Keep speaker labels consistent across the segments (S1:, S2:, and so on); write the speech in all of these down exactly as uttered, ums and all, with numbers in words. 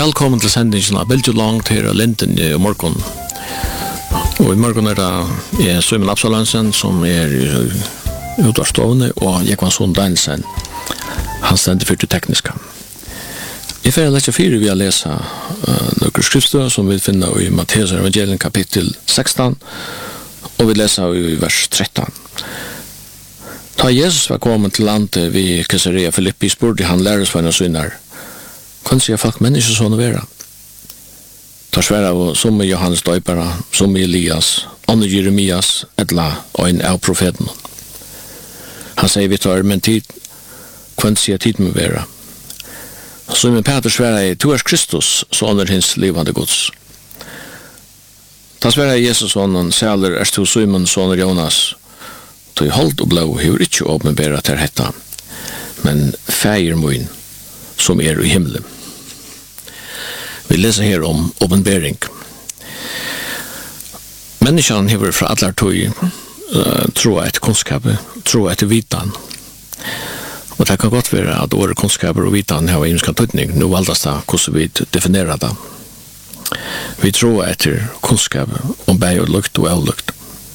S1: Velkommen til sendingen av Bilge Langt her og Linden i morgen. Og i morgen er det jeg, Simon Absalansen, som er ute av stående, og Jekvansson Danielsen, han stender for det tekniske. I ferien lektor fire vil jeg lese uh, noen skriftstøy som vi finner i Matteus evangelium kapittel sexton, og vi leser i vers tretton. Ta Jesus var kommet til landet ved Caesarea Philippi, spurte han læresvennen synar, kan sier folk mennesker sånn å være? Ta svære av som er Johannes Døypere, som er Elias, andre Jeremias, etla og en av profeten. Han sier vi tar, men tid, kan sier tid må være. Så med Peter svære, du er Kristus, så under hins livande gods. Ta svære Jesus sånn, sæler er to Simon, sånn Jonas, du holdt og blå, hever ikke åpenbæra til hetta, men feir moin, som er i himmelen. Vi leser her om åpenbæring. Menneskene hever fra allar tog uh, tro et kunnskap, tro et vitan. Og det kan godt være at året kunnskaper og vitan har imenska tøytning. Nå valdes det hvordan vi definerer det. Vi tror etter kunnskap om bæg og lukt og avlukt.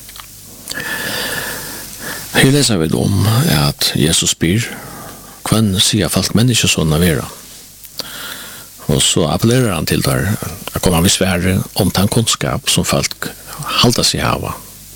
S1: Her leser vi om at Jesus spyr, hvem sier folk mennesker sånn å være? Og så appellerer han til der, at kommer han vi svære om den kunnskap som folk halda seg hava.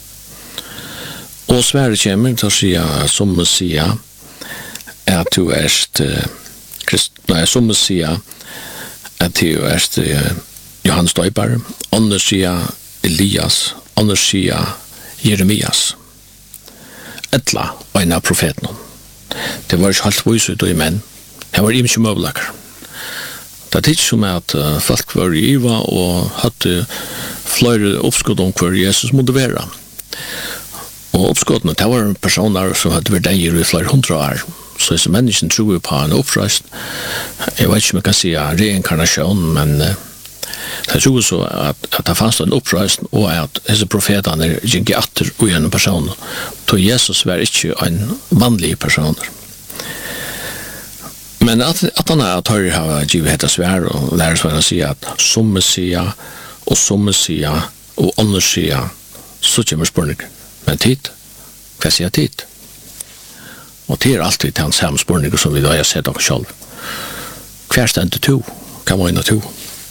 S1: Og svære kommer til å si, som å si, at du erst, nei, som å si, at du erst Johannes Døypere, andre sier Elias, andre sier Jeremias, etla og en av profeten. Det var ikke helt vise ut i menn. Det var ikke møvelaker. Det er ikke som at uh, folk var i Iva og hadde flere oppskott om hver Jesus måtte være. Og oppskottene, det var personer som hadde vært eier i flere hundre år. Så disse menneskene tror på en oppreist. Jeg vet ikke om jeg kan si reinkarnasjon, men uh, det tror så at, at det fanns en oppreist, og at disse profetene gikk atter og gjennom personer. Så Jesus var ikke en vanlig personer. Men at, at han er at høyre har givet etter svær og lærer seg å si at som sier og som sier og andre sier så kommer spørning. Men tid, hva sier tid? Og det er alltid til hans samme spørning som vi da har sett dere selv. Hva er stendet to? Hva må inn to?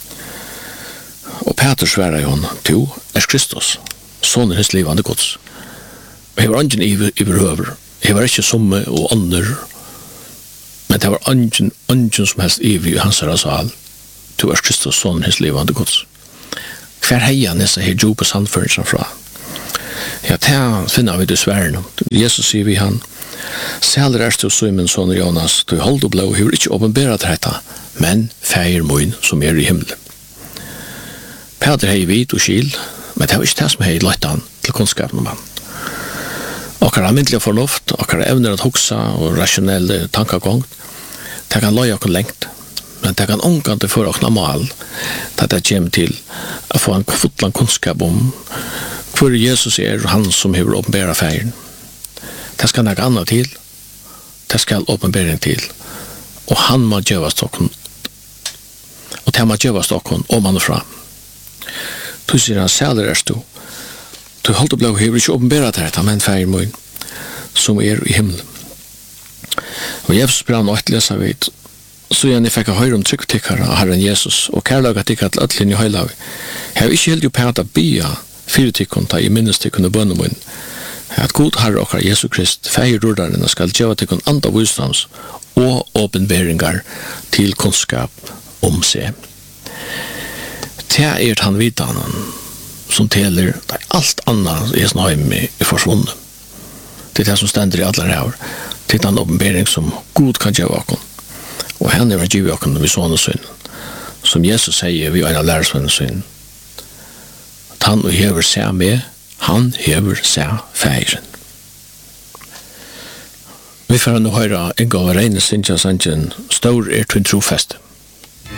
S1: Og Peter sværer jo han, to er Kristus, sånn er hans livande gods. Og jeg var ingen i berøver. Jeg var ikke somme og ånder, men det var ingen, ingen som helst i hans rasal. Du er Kristus, sånn hans livande gods. Hver heia nessa her jo på sandførelsen fra? Ja, det finner vi det sværen. Jesus sier vi han, sæler er til Simon, sånn Jonas, du hold og blå, hever ikke åpenbæra til dette, men feir moin som er i himmelen. Peter hei vid og skil, men det var ikke det som hei lagt han til kunnskapen om han. Okkar almindelige fornuft, okkar evner at hoksa og rasjonelle tankagång, det kan løye okkur lengt, men det kan omgant det for okna mal, da det kommer til å få en fotlang kunnskap om hvor Jesus er og han som hever åpenbæra feiren. Det skal nek anna til, det skal åpenbæring til, og han må gjøvast okkun, og det må gjøvast okkun om han er fra. Du sier han, sæler erst du, du holdt og blå hever ikke åpenbæra til dette, men feir moin, som er i himmelen. Og Jesus brann og et lesa vid, så igjen jeg fikk høyre om tryggtikkere av Herren Jesus, og kærlaga tikkere til ødlinn i høylavi. Jeg har ikke helt jo pæta bia fyrtikkon ta i minnestikkon og bønnemoen, at god Herre okkar Jesu Krist, feir rordaren skal djeva tikkon anda visdoms og åpenbæringar til kunnskap om seg. Det er han vitanen som teler alt annet i sin heim i forsvunnet. Det er det som stender i alle ræver. Det er den åpenbering som Gud kan gjøre oss. Og han er givet oss ved sånne syn. Som Jesus sier, vi er en av lærersvennene syn. At han hever seg med, han hever seg feiren. Vi får nå høre en gang av regne Sintja Sanchen, stor er twin trofeste.